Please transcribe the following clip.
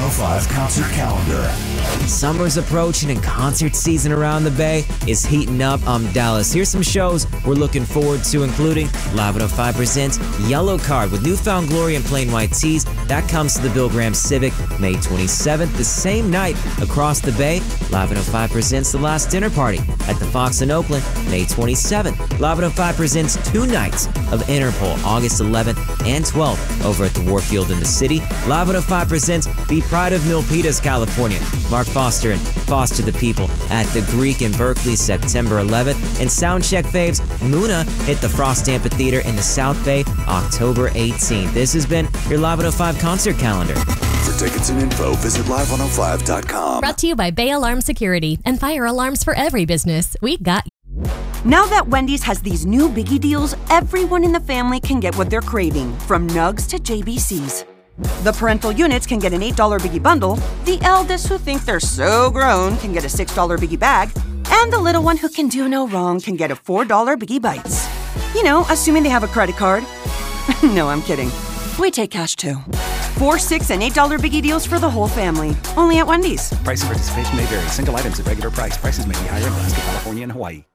105 concert calendar. Summer's approaching and concert season around the Bay is heating up. I'm Dallas. Here's some shows we're looking forward to, including Live 105 presents Yellow Card with Newfound Glory and Plain White Tees. That comes to the Bill Graham Civic May 27th. The same night across the Bay, Live 105 presents The Last Dinner Party at the Fox in Oakland May 27th. Live 105 presents 2 nights of Interpol August 11th and 12th over at the Warfield in the city. Live 105 presents Be Pride of Milpitas, California. Mark Foster and Foster the People at the Greek in Berkeley September 11th. And Soundcheck faves Muna hit the Frost Amphitheater in the South Bay October 18th. This has been your Live 105 concert calendar. For tickets and info, visit live105.com. Brought to you by Bay Alarm Security and fire alarms for every business. We got you. Now that Wendy's has these new biggie deals, everyone in the family can get what they're craving, from nugs to JBCs. The parental units can get an $8 biggie bundle, the eldest who think they're so grown can get a $6 biggie bag, and the little one who can do no wrong can get a $4 biggie bites. You know, assuming they have a credit card. No, I'm kidding. We take cash too. 4, $6, and $8 biggie deals for the whole family. Only at Wendy's. Price and participation may vary. Single items at regular price. Prices may be higher in Alaska, California, and Hawaii.